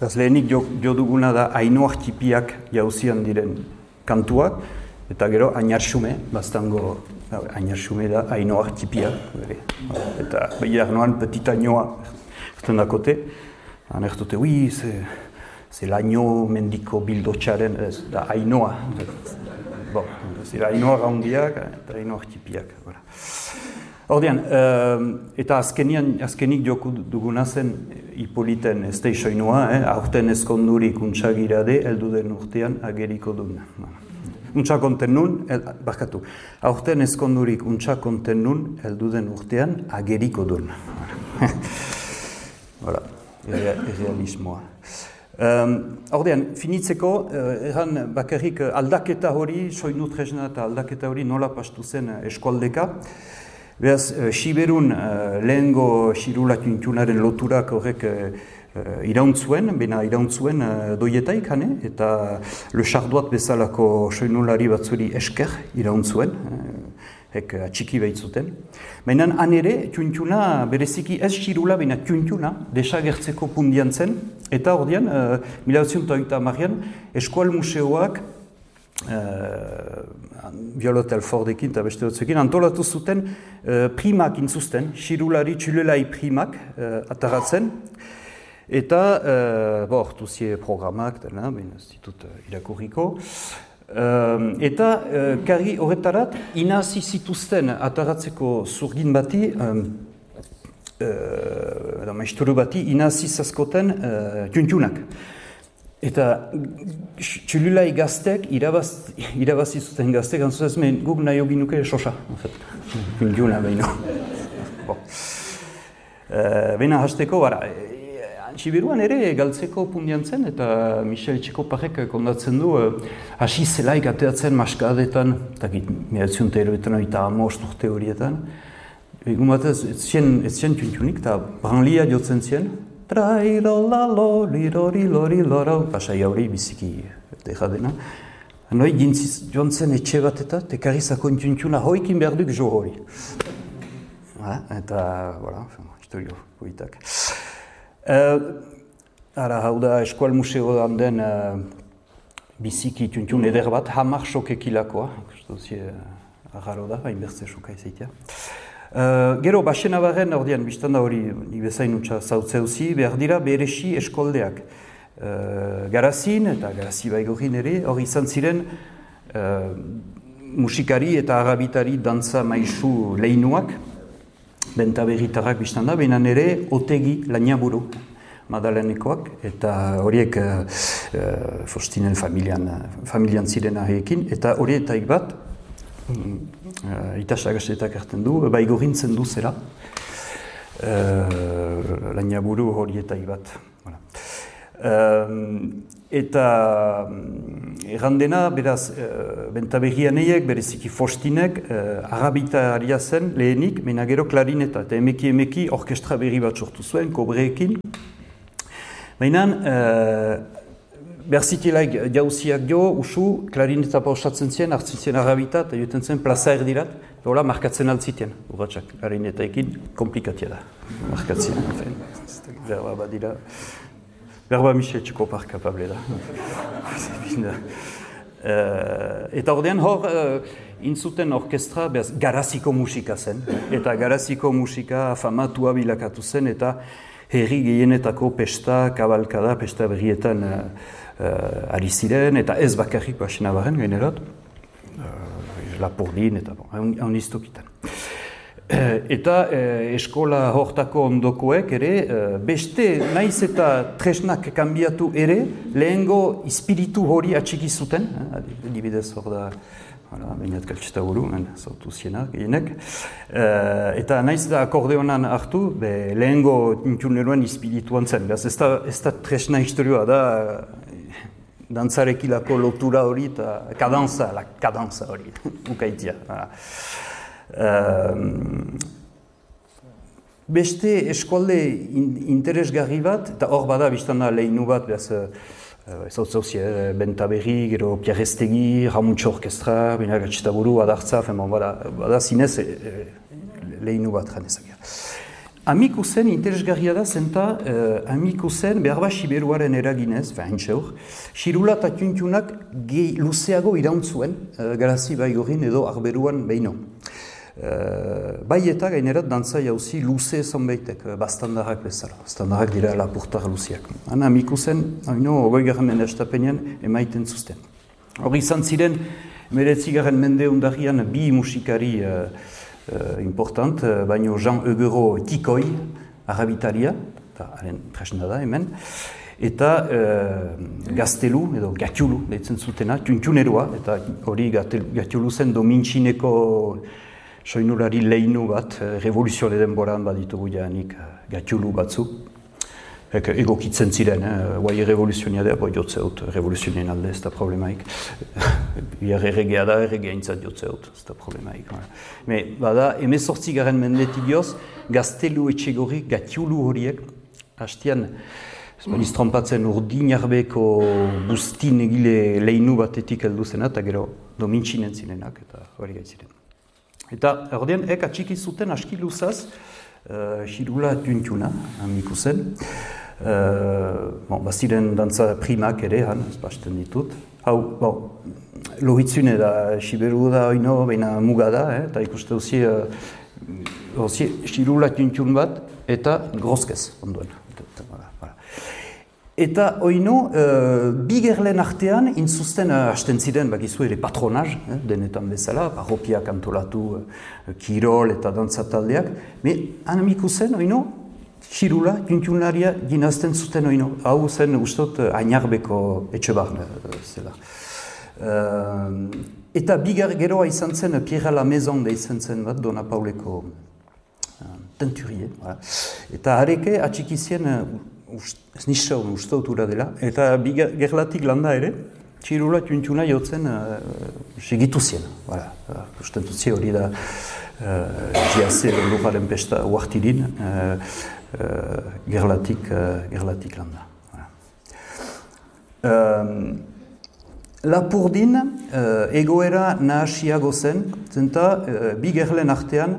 lehenik jo duguna da Ainoak tipiak jauzian diren kantuak, eta gero Ainarxume, bastango Ainarxume da Ainoak tipiak. Eta behiak noan Petit Ainoa, ezten dakote, anertote, ui, ze laino mendiko bildotxaren, ez, da Ainoa. Bon, zera Ainoa gaundiak eta Ainoak tipiak. Ordean, eta azkenik joko duguna zen Hipoliten ez teixoinua, aurten ezkondurik untsagirade, heldu den urtean ageriko duen. Untsakonten nun, aurten ezkondurik untsakonten nun, heldu den urtean ageriko duen. Hala, realismoa. Ordean, finitzeko, erran bakarrik aldaketa hori, soinu tresna eta aldaketa hori nola pastu zen eskualdeka. Beraz, Siberun lehengo Xirula Tuntunaren loturak horrek irauntzuen, bena irauntzuen doietaik, eta Le Chardoat bezalako soinulari batzuri esker irauntzuen, atxiki behitzuten. Baina han ere, Tuntuna bereziki ez Xirula, baina Tuntuna desagertzeko pundian zen, eta ordean, 1980an, Eskual Museoak Violot Alfordekin eta beste dutzekin, antolatu zuten primak intzuzten, Xirulari txulelai primak ataratzen, eta, hortu zie programak, dena, baina ez ditut irakurriko, eta karri horretarat, inazi zituzten ataratzeko zurgin bati, maisturu bati, inazi zazkoten Tuntunak. Eta txululai gaztek, irabazi zuten gaztek, antzuz ez, guk nahi hogin nuke sosa. Tuntuna behino. Bena hasteko, Siberuan ere galtzeko pundian zen, eta Michel Txekoparek kondatzen du, hasi zelaik ateatzen maskadetan, eta mehatzion teroetan eta amost urte horietan. Egun bat ez zien Tuntunik, eta branlia jotzen zien, trailolalo, lirori-lori-loro, pasai hori biziki dejadena. Noi joan zen etxe bat eta tekarrizako Tuntuna hoikin behar duk jo hori. Eta, voilà, historio poitak. Hau da Eskual Museoan den biziki Tuntun eder bat, hamar sokekilakoa. Agarro da, hain bertze soka izaitea. Gero, Baxena barren, ordean, biztanda hori, bezain utxa zautzeuzi, behar dira beresi eskoldeak. Garazin, eta Garazi baigorin ere, hori izan ziren musikari eta arabitari dantza maisu lehinuak, bentaberritarrak biztanda, behinan ere, Otegi Lainaburu, Madalenekoak, eta horiek Faustinen familian ziren ahiekin, eta horietaik bat, itasagasetak erten du, baigorintzen du zera, Lainaburu horietaik bat. Eta errandena, beraz, bentaberrianeiek, bereziki Faustinek, arabitaria zen lehenik, mena gero klarineta, eta emeki orkestra berri bat sortu zuen, kobreekin. Baina, berzitielaik jauziak jo, usu, klarineta pausatzen zien, hartzen zien arabita, eta joten zen plaza erdirat, eta hola markatzen altziten, urratxak, klarinetaekin, komplikatia da, markatzen, berba badira. Berba Michel Txekopar kapable da. Eta ordean hor, intzuten orkestra Garaziko musika zen. Eta Garaziko musika famatua bilakatu zen, eta herri gehienetako pesta, kabalkada, pesta berrietan ari ziren, eta ez bakarrik Baxena barren, gainerat. Lapurdin, eta haun iztokitan. Eta eskola hortako ondokoek ere, beste naiz eta tresnak kanbiatu ere, lehengo espiritu hori atxiki zuten, adibidez hor da, bainat kaltsita buru, zautu zienak, gehienek, eta naiz da akordeonan hartu, lehengo Tuntuneroan espirituan zen, ez da tresna historioa da, dantzarekilako lotura hori eta kadanza hori, ukaitia. Beste eskualde interesgarri bat, eta hor bada biztana lehinu bat, zautzauzi, Bentaberri, gero Pierrestegi, Ramuntxo Orkestra, Benagatsitaburu, Adartza, bada zinez lehinu bat janezak. Amikusen interesgarria da zenta amikusen behar bat Siberuaren eraginez, xirula eta tuntunak luzeago irauntzuen garazi baigorin edo arberuan behino. Bai eta gainerat dantza jauzi luze zonbaitek, bastandarrak bezala. Bastandarrak dira lapurtar luziak. Amikusen, ogoi mende estapenean emaiten zuzten. Hori izan ziren, 19. mende undarrian bi musikari important, baino Jean Eugero Tikoi, arabitaria, eta haren tresna da hemen, eta gaztelu, edo gatiulu, deitzen zutena, tuntuneroa, eta hori gatiulu zen domintxineko soinulari leinu bat, revoluzioa denboran baditugu janik gatiulu batzu, egokitzen ziren, guai revoluzionia da, boi jotzeut, revoluzionien alde, ez da problemaik. Biar erregea da, erregea intzat jotzeut, ez da problemaik. Bada, 18. mendetik joz, gaztelu etxegorri, gatiulu horiek, hastian, ez baniz trompatzen urdinarbeko bustin egile leinu batetik heldu zena, eta gero domintxinen zirenak, eta hori gaitziren. Eta, ordean, atxiki zuten aski luzaz, xirula tuntuna, amiku zen. Baziren dantza primak ere, ez basten ditut. Hau, lohitzune da, Siberu da oino, baina muga da, eta ikuste hozi, xirula tuntun bat, eta grozkez, ondoen. Eta oino, bi gerlen artean, inzuzten hasten ziren, bakizu ere patronaz, denetan bezala, parropiak antolatu, kirol eta dantza taldeak, han amiku zen, oino, xirula, tuntunaria, ginazten zuten oino. Hau zen, ustot, ainarbeko etxe barne zela. Eta bigar geroa izan zen, Pierre la Maison da izan zen bat, Dona Pauleko tenturie. Eta hareke atxikizien, ez nisa ustautura dela, eta gerlatik landa ere, txirula tuntuna jotzen segitu zien. Ustentutzi hori da jiaze lujaren pesta uartirin, gerlatik landa. Lapurdin egoera nahasiago zen, zenta bi gerlen artean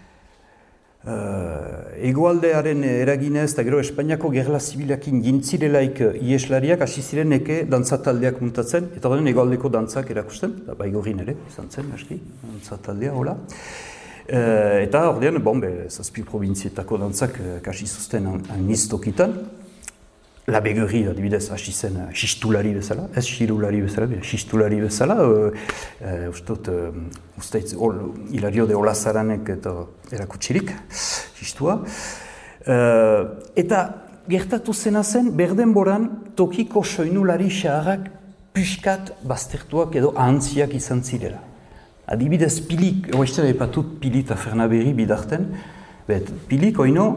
egoaldearen eraginez eta gero Espainiako gerla zibilakin gintzirelaik ieslariak hasi ziren eke dantzataldeak muntatzen, eta horren egoaldeko dantzak erakusten, eta baigorin ere, izan zen, dantzataldea, hola. Eta ordean, zazpi provintzietako dantzak kasi zuzten anistokitan. La Beguerri, adibidez, hasi zen xistulari bezala, ez xirulari bezala, xistulari bezala, usteitz, Hilario de Olazaranek eta erakutsirik, xistua. Eta gertatu zena zen, berdenboran tokiko soinulari xaharrak pixkat baztertuak edo ahantziak izan zirela. Adibidez, Pilik, oizten epatut Pili eta Fernaberri bidarten, Pilik oino,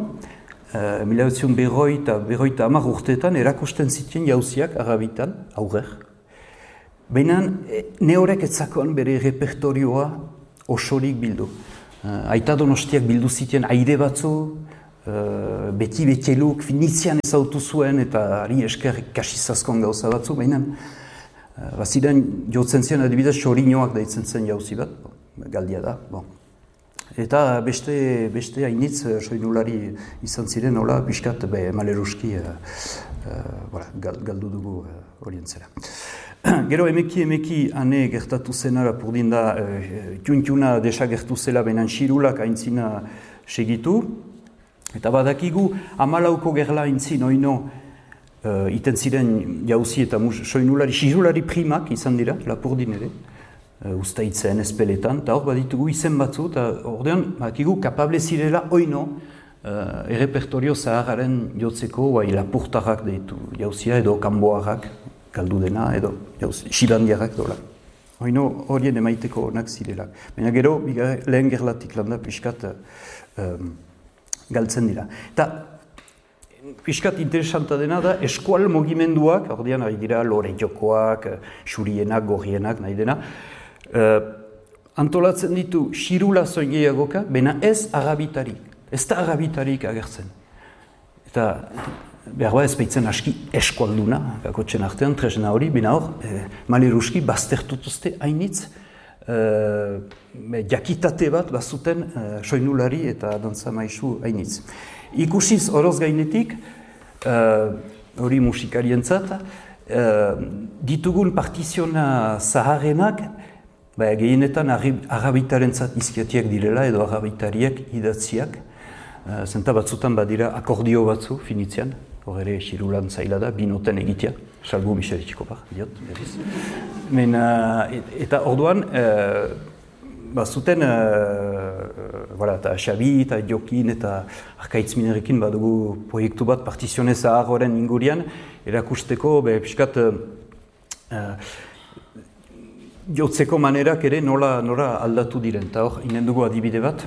1950 urteetan erakusten zituen jauziak Arabitan, aurrer. Baina ne horrek etzakoan bere repertorioa osorik bildu. Aita Donostiak bildu zituen aire batzu, beti beteluk finizian ezautu zuen eta ari esker kasizazkoan gauza batzu, baina baziren jotzen ziren adibidez xorinoak daitzen zen jauzi bat, galdia da. Eta beste hainitz soinulari izan ziren, hola, pixkat maleruski galdu dugu orientzera. Gero emeki hane gertatu zena lapurdin da, tuntuna desagertu zela benan xirulak aintzina segitu. Eta badakigu 14ko gerla aintzin oino iten ziren jauzi eta soinulari, xirulari primak izan dira, lapurdin ere. Uztaitzen, espeletan, eta hor baditugu izen batzu, eta ordean, bakigu, kapable zirela oino errepertorio zahararen jotzeko, lapurtarrak deitu jauzia, edo kanboarrak, galdu dena, edo xilandiarrak dola. Oino horien emaiteko onak zirelak. Baina gero, lehen gerlatik landa pixkat galtzen dira. Eta pixkat interesanta dena da, eskual mugimenduak, ordean ari dira lore jokoak, xurienak, gorrienak, nahi dena, antolatzen ditu xirula zoingeagoka, baina ez arabitarik. Ez da arabitarik agertzen. Eta behar ez baitzen aski eskualduna, kakotxen artean, tresna hori, baina hor, maleruski baztertutuzte hainitz jakitate bat bazuten soinulari eta dantza maisu hainitz. Ikusiz oroz gainetik, hori musikarientzat, ditugun partiziona zaharrenak, gehienetan arabitarentzat izkiatiak direla edo arabitariek idatziak. Zenta batzutan badira akordio batzu finitzean, hor ere xirulan zaila da, binoten egitea, salbu miseritxiko bar, diot, berriz. Eta orduan, bazuten, eta Xabi eta Jokin eta Arkaitz Minerekin badugu proiektu bat partizione zahar horren ingurian, erakusteko, piskat, jotzeko manerak ere nola aldatu diren. Eta hor, inen dugu adibide bat.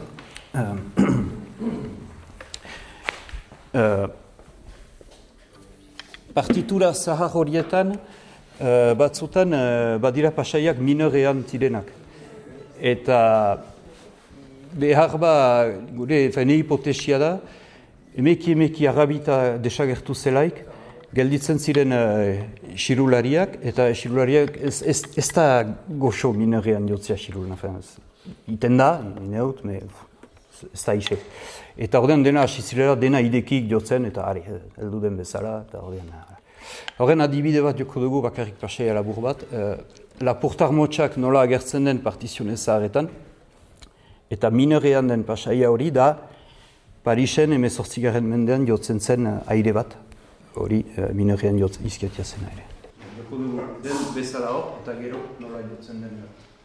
Partitura zahar horietan, batzutan badira pasaiak minorean zirenak. Eta behar gure hipotesia da, emeki arabita desagertu zelaik, gelditzen ziren xirulariak, eta xirulariak ez da goxo minorean jotzea xirulana. Iten da, ineut, ez da isek. Eta ordean dena asizilera dena idekik jotzen, eta heldu den bezala, eta ordean adibide bat joko dugu bakarrik pasaia labur bat, Lapurtar motxak nola agertzen den partizione zaharretan, eta minorean den pasaia hori da, Parisen 18. mendean jotzen zen aire bat, hori minorean izkiatia zen aire. Joko dugu den bezala hor, eta gero nola jotzen den bat.